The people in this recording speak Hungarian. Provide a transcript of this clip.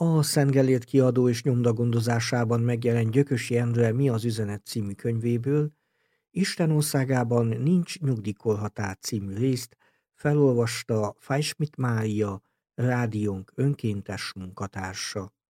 A Szent Gellért kiadó és nyomda gondozásában megjelent Gyökösi Endre Mi az üzenet című könyvéből Isten országában nincs nyugdíjkorhatár című részt felolvasta Fajschmidt Mária, rádiónk önkéntes munkatársa.